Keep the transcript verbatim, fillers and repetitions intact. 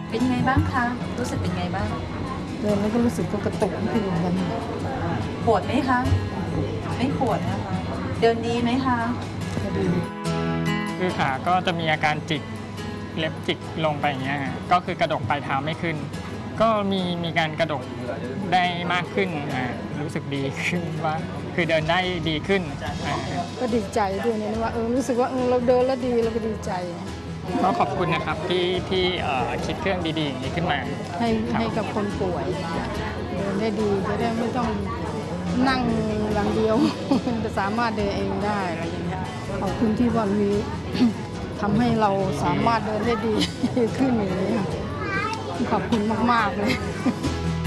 เป็นยังไงบ้างคะรู้สึกเป็นไงบ้างเดินแล้วก็รู้สึกก็กระตุกขึ้นเหมือนกันปวดไหมคะไม่ปวดนะคะเดินดีไหมคะดีคือขาก็จะมีอาการจิกเล็บจิกลงไปอย่างเงี้ยก็คือกระดกปลายเท้าไม่ขึ้นก็มีมีการกระดกได้มากขึ้นรู้สึกดีขึ้นว่าคือเดินได้ดีขึ้นก็ดีใจด้วยนะว่าเออรู้สึกว่าเราเดินแล้วดีเราก็ดีใจก็ขอบคุณนะครับที่ที่คิดเครื่องดีๆอย่างนี้ขึ้นมาให้ให้กับคนป่วยเดินได้ดีจะได้ไม่ต้องนั่งอย่างเดียวจะสามารถเดินเองได้อะไรอย่างเงี้ยขอบคุณที่วันนี้ทำให้เราสามารถเดินได้ดีขึ้นอย่างนี้ขอบคุณมากๆเลย